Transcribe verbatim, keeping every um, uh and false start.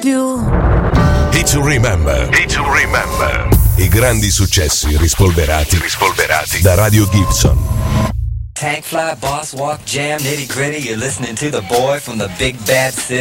you. Hit to remember. Hit to remember. I grandi successi rispolverati. Rispolverati da Radio Gibson. Tank fly, boss walk, jam, nitty gritty. You're listening to the boy from the big bad city.